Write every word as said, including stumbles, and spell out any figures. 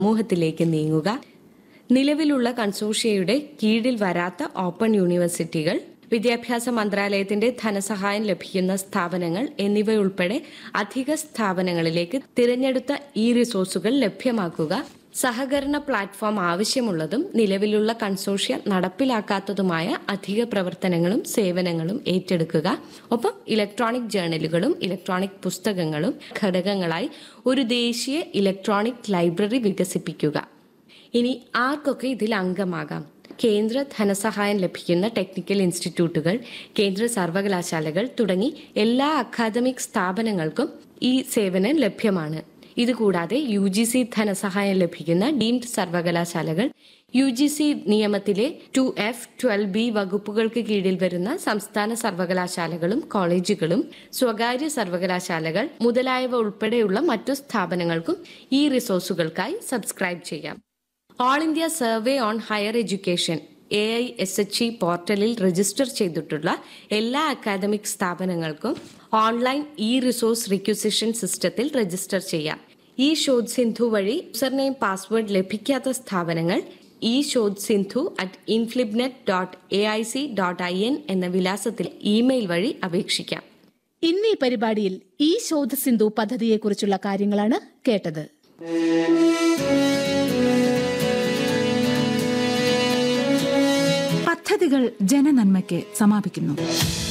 സമൂഹത്തിലേക്ക് നീങ്ങുക, നിലവിലുള്ള കൺസോർഷ്യയുടെ കീഴിൽ വരാത്ത ഓപ്പൺ യൂണിവേഴ്സിറ്റികൾ, വിദ്യാഭ്യാസ മന്ത്രാലയത്തിന്റെ ധനസഹായം ലഭിക്കുന്ന സ്ഥാപനങ്ങൾ എന്നിവയുൾപ്പെടെ അധിക സ്ഥാപനങ്ങളിലേക്ക് തിരഞ്ഞെടുത്ത ഈ റിസോഴ്സുകൾ ലഭ്യമാക്കുക, സഹകരണ പ്ലാറ്റ്ഫോം ആവശ്യമുള്ളതും നിലവിലുള്ള കൺസോർഷ്യ നടപ്പിലാക്കാത്തതുമായ അധിക പ്രവർത്തനങ്ങളും സേവനങ്ങളും ഏറ്റെടുക്കുക. ഒപ്പം ഇലക്ട്രോണിക് ജേർണലുകളും ഇലക്ട്രോണിക് പുസ്തകങ്ങളും ഘടകങ്ങളായി ഒരു ദേശീയ ഇലക്ട്രോണിക് ലൈബ്രറി വികസിപ്പിക്കുക. ഇനി ആർക്കൊക്കെ ഇതിൽ അംഗമാകാം? കേന്ദ്ര ധനസഹായം ലഭിക്കുന്ന ടെക്നിക്കൽ ഇൻസ്റ്റിറ്റ്യൂട്ടുകൾ, കേന്ദ്ര സർവകലാശാലകൾ തുടങ്ങി എല്ലാ അക്കാദമിക് സ്ഥാപനങ്ങൾക്കും ഈ സേവനം ലഭ്യമാണ്. ഇതുകൂടാതെ യു ജി സി ധനസഹായം ലഭിക്കുന്ന ഡീംഡ് സർവകലാശാലകൾ, യു ജി സി നിയമത്തിലെ ടു എഫ് ട്വൽവ് ബി വകുപ്പുകൾക്ക് കീഴിൽ വരുന്ന സംസ്ഥാന സർവകലാശാലകളും കോളേജുകളും സ്വകാര്യ സർവകലാശാലകൾ മുതലായവ ഉൾപ്പെടെയുള്ള മറ്റു സ്ഥാപനങ്ങൾക്കും ഈ റിസോഴ്സുകൾക്കായി സബ്സ്ക്രൈബ് ചെയ്യാം. All India survey on higher education A I S H E പോർട്ടലിൽ രജിസ്റ്റർ ചെയ്തിട്ടുള്ള എല്ലാ അക്കാദമിക് സ്ഥാപനങ്ങൾക്കും ഓൺലൈൻ ഇ റിസോഴ്സ് റിക്വസിഷൻ സിസ്റ്റത്തിൽ രജിസ്റ്റർ ചെയ്യാം. ഈ ശോധ് സിന്ധു വഴി യൂസർ നെയിം പാസ്വേഡ് ലഭിക്കാത്ത സ്ഥാപനങ്ങൾ E Shodh Sindhu at INFLIBNET dot A I C dot I N എന്ന വിലാസത്തിൽ ഇമെയിൽ വഴി അപേക്ഷിക്കാം. ഇന്ന് ഈ പരിപാടിയിൽ ഈ ശോധ് സിന്ധു പദ്ധതിയെക്കുറിച്ചുള്ള കാര്യങ്ങളാണ് കേട്ടത്. പദ്ധതികൾ ജനനന്മയ്ക്ക് സമാപിക്കുന്നു.